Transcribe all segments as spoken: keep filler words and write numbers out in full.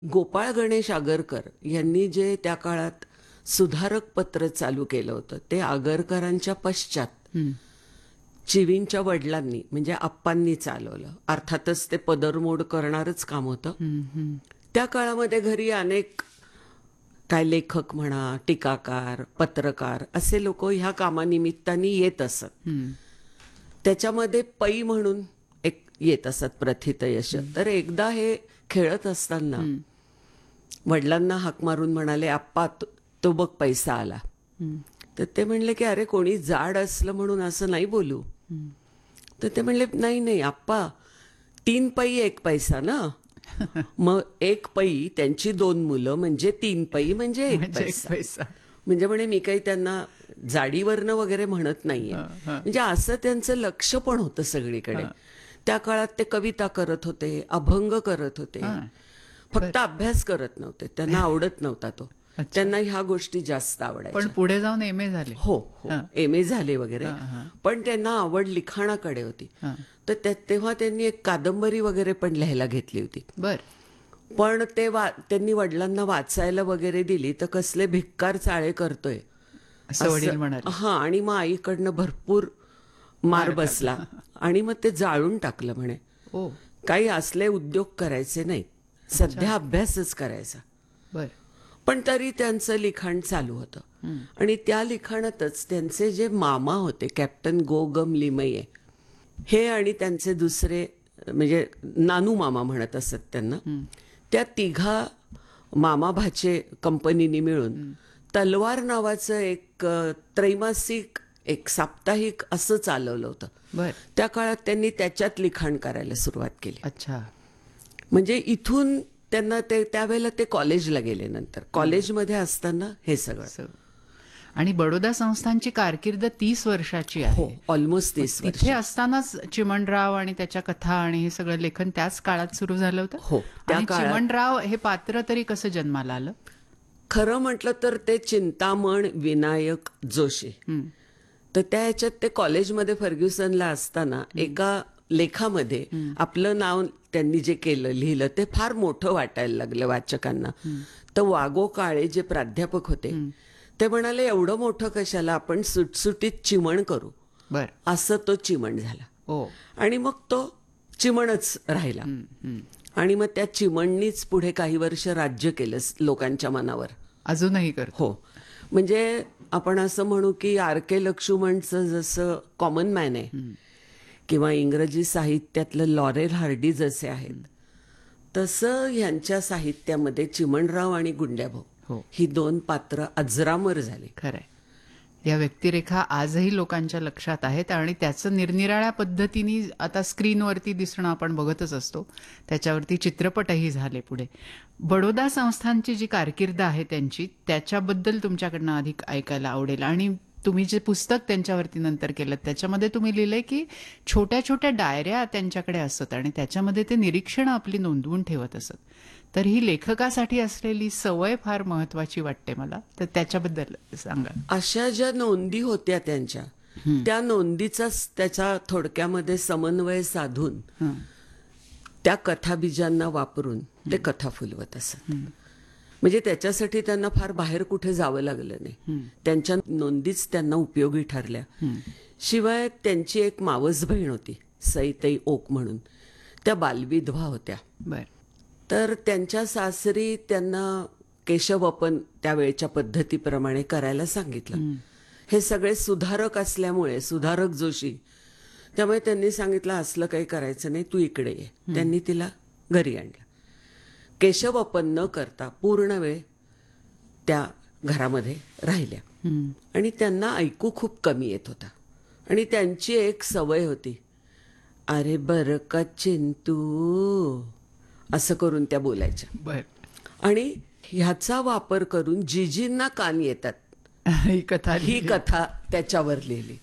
गोपाळ गणेश आगरकर यांनी जे त्या काळात सुधारक पत्र चालू केलं होतं ते आगरकरांच्या पश्चात चिवींच्या वडिलांनी म्हणजे आप्पांनी चालवलं. अर्थातच ते पदरमोड करणारच काम होतं. त्या काळामध्ये घरी अनेक काय लेखक म्हणा, टीकाकार, पत्रकार असे लोक ह्या कामानिमित्ताने येत असत. त्याच्यामध्ये पै म्हणून एक येत असत प्रथितयश. तर एकदा हे खेळत असताना वडिलांना हाक मारून म्हणाले, आप्पा तो बघ पैसा आला. तर ते म्हणले की अरे कोणी जाड असलं म्हणून असं नाही बोलू. तर ते म्हणले नाही नाही आप्पा, तीन पै एक पैसा ना. मग एक पै त्यांची दोन मुलं म्हणजे तीन पै म्हणजे एक पैसा. म्हणजे म्हणे मी काही त्यांना जाडीवरनं वगैरे म्हणत नाहीये. म्हणजे असं त्यांचं लक्ष पण होतं सगळीकडे. त्या काळात ते कविता करत होते, अभंग करत होते, फक्त अभ्यास करत नव्हते. त्यांना आवडत नव्हता तो. त्यांना ह्या गोष्टी जास्त आवडायच्या. पण पुढे जाऊन एम ए झाले. हो हो एम ए झाले वगैरे. पण त्यांना आवड लिखाणाकडे होती. तर तेव्हा त्यांनी एक कादंबरी वगैरे पण लिहायला घेतली होती. बर. पण ते वा त्यांनी वडिलांना वाचायला वगैरे दिली तर कसले भिक्कार चाळे करतोय वडील म्हणाले. हा. आणि मग आईकडनं भरपूर मार बसला आणि मग ते जाळून टाकलं. म्हणे काही असले उद्योग करायचे नाही, सध्या अभ्यासच करायचा. बर. पण तरी त्यांचं लिखाण चालू होतं. आणि त्या लिखाणातच त्यांचे जे मामा होते कॅप्टन गोगम लिमये हे आणि त्यांचे दुसरे म्हणजे नानू मामा म्हणत असत त्यांना, त्या तिघा मामा भाचे कंपनीने मिळून तलवार नावाचं एक त्रैमासिक एक साप्ताहिक असं चालवलं होतं. बर. त्या काळात त्यांनी त्याच्यात लिखाण करायला सुरुवात केली. अच्छा. म्हणजे इथून त्यांना ते त्यावेळेला ते कॉलेजला गेले. नंतर कॉलेजमध्ये असताना हे सगळं. आणि बडोदा संस्थांची कारकीर्द तीस वर्षाची आहे. ऑलमोस्ट तीस वर्ष. तिथे असतानाच चिमणराव आणि त्याच्या कथा आणि हे सगळं लेखन त्याच काळात सुरू झालं होतं. हो. त्या काळात चिमणराव हे पात्र तरी कसं जन्माला आलं? खरं म्हटलं तर ते चिंतामण विनायक जोशी. तर त्या ह्याच्यात ते कॉलेजमध्ये फर्ग्युसनला असताना एका लेखामध्ये आपलं नाव त्यांनी जे केलं लिहिलं ते फार मोठं वाटायला लागलं वाचकांना. तर वागो काळे जे प्राध्यापक होते ते म्हणाले एवढं मोठं कशाला, आपण सुटसुटीत चिमण करू. बर. असं तो चिमण झाला. हो. आणि मग तो चिमणच राहिला. आणि मग त्या चिमणनीच पुढे काही वर्ष राज्य केलं लोकांच्या मनावर. अजूनही करतो. हो. म्हणजे आपण असं म्हणू की आर के लक्ष्मणचं जसं कॉमन मॅन आहे किंवा इंग्रजी साहित्यातलं लॉरेल हार्डी जसे आहेत तसं ह्यांच्या साहित्यामध्ये चिमणराव आणि गुंड्याभाऊ ही दोन पात्र अजरामर झाली. खरंय. या व्यक्तिरेखा आजही लोकांच्या लक्षात आहेत आणि त्याचं निरनिराळ्या पद्धतीने आता स्क्रीनवरती दिसणं आपण बघतच असतो. त्याच्यावरती चित्रपटही झाले पुढे. बडोदा संस्थांची जी कारकीर्द आहे त्यांची त्याच्याबद्दल तुमच्याकडनं अधिक ऐकायला आवडेल. आणि तुम्ही जे पुस्तक त्यांच्यावरती नंतर केलं त्याच्यामध्ये तुम्ही लिहिलंय की छोट्या छोट्या डायऱ्या त्यांच्याकडे असत आणि त्याच्यामध्ये ते निरीक्षणं आपली नोंदवून ठेवत असत. तर ही लेखकासाठी असलेली सवय फार महत्वाची वाटते मला. तर त्याच्याबद्दल सांगा. अशा ज्या नोंदी होत्या त्यांच्या त्या नोंदीचाच त्याच्या थोडक्यामध्ये समन्वय साधून त्या कथाबीजांना वापरून ते कथा फुलवत असत. म्हणजे त्याच्यासाठी त्यांना फार बाहेर कुठे जावं लागलं नाही. त्यांच्या नोंदीच त्यांना उपयोगी ठरल्या. शिवाय त्यांची एक मावस बहीण होती सईताई ओक म्हणून, त्या बालविधवा होत्या. बर. तर त्यांच्या सासरी त्यांना केशवपन त्यावेळच्या पद्धतीप्रमाणे करायला सांगितलं. हे सगळे सुधारक असल्यामुळे सुधारक जोशी, त्यामुळे त्यांनी सांगितलं असलं काही करायचं नाही, तू इकडे ये. त्यांनी तिला घरी आणलं. केशवपन न करता पूर्ण वेळ त्या घरामध्ये राहिल्या. आणि त्यांना ऐकू खूप कमी येत होता. आणि त्यांची एक सवय होती, अरे बरं का चिंतू असं करून त्या बोलायच्या. बर. आणि ह्याचा वापर करून जीजींना कान येतात ही कथा ही कथा त्याच्यावर लिहिली.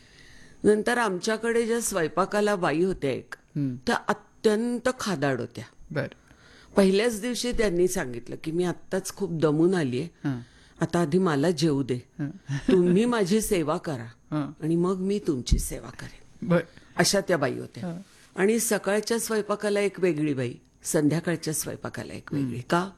नंतर आमच्याकडे ज्या स्वयंपाकाला बाई होत्या एक, त्या अत्यंत खादाड होत्या. बर. पहिल्याच दिवशी त्यांनी सांगितलं की मी आत्ताच खूप दमून आलीये, आता आधी मला जेवू दे, तुम्ही माझी सेवा करा आणि मग मी तुमची सेवा करेन. अशा त्या बाई होत्या. आणि सकाळच्या स्वयंपाकाला एक वेगळी बाई, संध्याकाळच्या स्वयंपाकाला एक वेगळी. का